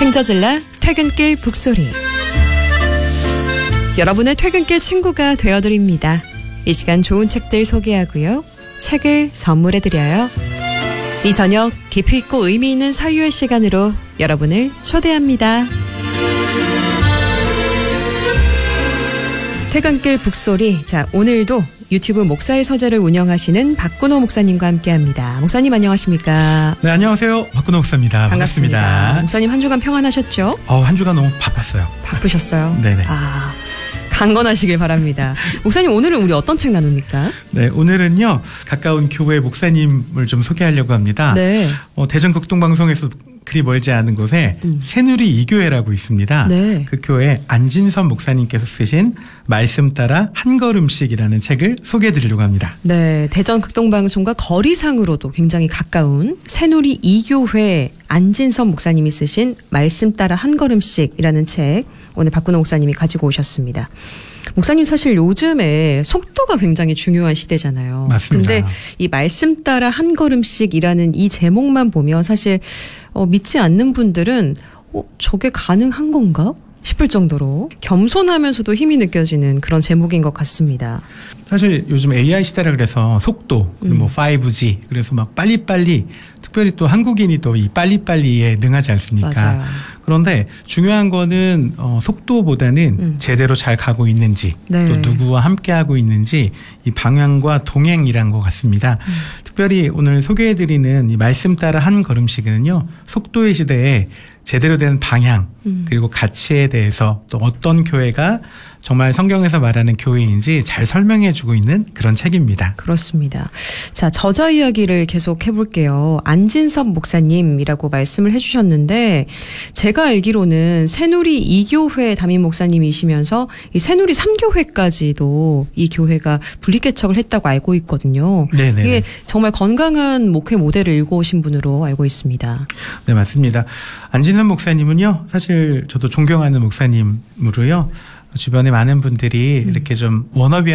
행저질라 퇴근길 북소리. 여러분의 퇴근길 친구가 되어드립니다. 이 시간 좋은 책들 소개하고요. 책을 선물해드려요. 이 저녁 깊이 있고 의미 있는 사유의 시간으로 여러분을 초대합니다. 퇴근길 북소리. 자, 오늘도 유튜브 목사의 서재를 운영하시는 박근호 목사님과 함께합니다. 목사님 안녕하십니까? 네, 안녕하세요. 박근호 목사입니다. 반갑습니다. 목사님 한 주간 평안하셨죠? 한 주간 너무 바빴어요. 바쁘셨어요? 네네. 강건하시길 바랍니다. 목사님 오늘은 우리 어떤 책 나눕니까? 네, 오늘은요 가까운 교회 목사님을 좀 소개하려고 합니다. 네. 대전 극동방송에서 그리 멀지 않은 곳에 새누리 이교회라고 있습니다. 네. 그 교회 안진선 목사님께서 쓰신 말씀 따라 한 걸음씩이라는 책을 소개해드리려고 합니다. 네, 대전 극동방송과 거리상으로도 굉장히 가까운 새누리 이교회 안진선 목사님이 쓰신 말씀 따라 한 걸음씩이라는 책 오늘 박근호 목사님이 가지고 오셨습니다. 목사님 사실 요즘에 속도가 굉장히 중요한 시대잖아요. 맞습니다. 근데 이 말씀 따라 한 걸음씩이라는 이 제목만 보면 사실 믿지 않는 분들은 저게 가능한 건가? 싶을 정도로 겸손하면서도 힘이 느껴지는 그런 제목인 것 같습니다. 사실 요즘 AI 시대라 그래서 속도, 그리고 5G, 그래서 막 빨리빨리, 특별히 또 한국인이 또 이 빨리빨리에 능하지 않습니까? 맞아요. 그런데 중요한 거는 속도보다는 제대로 잘 가고 있는지, 네. 또 누구와 함께하고 있는지 이 방향과 동행이란 것 같습니다. 특별히 오늘 소개해드리는 이 말씀 따라 한 걸음씩은요, 속도의 시대에 제대로 된 방향 그리고 가치에 대해서 또 어떤 교회가 정말 성경에서 말하는 교회인지 잘 설명해주고 있는 그런 책입니다. 그렇습니다. 자, 저자 이야기를 계속 해볼게요. 안진섭 목사님이라고 말씀을 해주셨는데 제가 알기로는 새누리 2교회 담임 목사님이시면서 이 새누리 3교회까지도 이 교회가 분리개척을 했다고 알고 있거든요. 네네. 이게 정말 건강한 목회 모델을 읽어오신 분으로 알고 있습니다. 네, 맞습니다. 안진섭 목사님은요, 사실 저도 존경하는 목사님으로요, 주변에 많은 분들이 이렇게 좀 워너비